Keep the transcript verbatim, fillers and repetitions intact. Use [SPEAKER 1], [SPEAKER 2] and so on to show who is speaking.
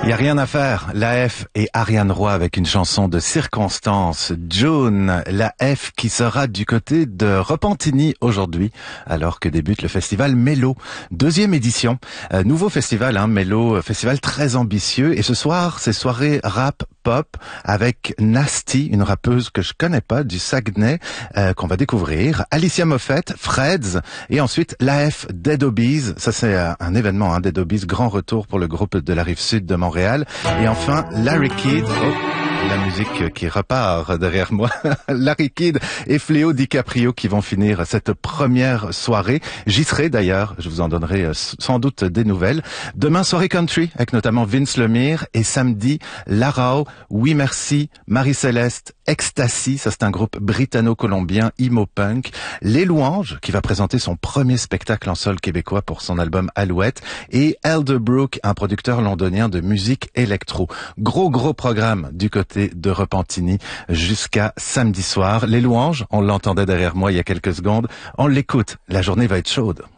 [SPEAKER 1] Y a rien à faire. La F et Ariane Roy avec une chanson de circonstance. June, la F qui sera du côté de Repentigny aujourd'hui, alors que débute le festival Mélo. Deuxième édition. Euh, nouveau festival, hein, Mélo, festival très ambitieux. Et ce soir, c'est soirée rap pop avec Nasty, une rappeuse que je connais pas, du Saguenay, euh, qu'on va découvrir. Alicia Moffett, Freds, et ensuite l'A F Dead Obies. Ça, c'est euh, un événement, hein, Dead Obies, grand retour pour le groupe de la Rive-Sud de Montréal. Et enfin, Larry Kidd. Oh, la musique qui repart derrière moi. Larry Kidd et Fléau DiCaprio qui vont finir cette première soirée. J'y serai d'ailleurs, je vous en donnerai sans doute des nouvelles. Demain, soirée country avec notamment Vince Lemire, et samedi, Larao, Oui Merci, Marie-Céleste, Ecstasy, ça c'est un groupe britanno-colombien emo-punk. Les Louanges, qui va présenter son premier spectacle en sol québécois pour son album Alouette, et Elderbrook, un producteur londonien de musique électro. Gros gros programme du côté de Repentigny jusqu'à samedi soir. Les Louanges, on l'entendait derrière moi il y a quelques secondes, on l'écoute, la journée va être chaude.